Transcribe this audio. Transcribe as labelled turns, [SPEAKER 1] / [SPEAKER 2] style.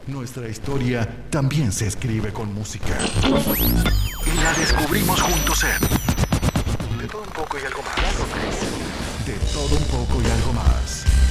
[SPEAKER 1] Nuestra historia también se escribe con música. Y la descubrimos juntos en De todo un poco y algo más. De todo un poco y algo más.